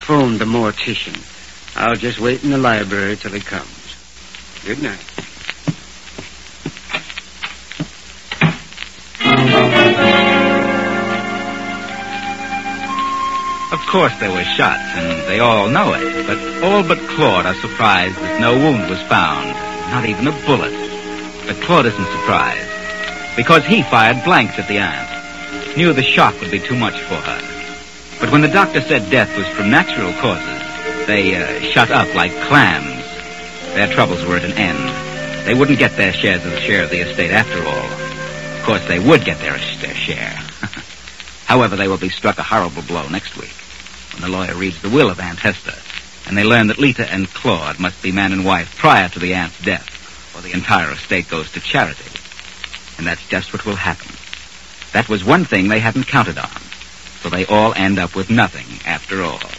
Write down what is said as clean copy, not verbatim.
phoned the mortician. I'll just wait in the library till he comes. Good night. Of course there were shots, and they all know it, but all but Claude are surprised that no wound was found, not even a bullet. But Claude isn't surprised, because he fired blanks at the aunt, knew the shock would be too much for her. But when the doctor said death was from natural causes, they shut up like clams. Their troubles were at an end. They wouldn't get their share of the estate after all. Of course, they would get their share. However, they will be struck a horrible blow next week when the lawyer reads the will of Aunt Hester, and they learn that Lita and Claude must be man and wife prior to the aunt's death, or the entire estate goes to charity. And that's just what will happen. That was one thing they hadn't counted on, so they all end up with nothing after all.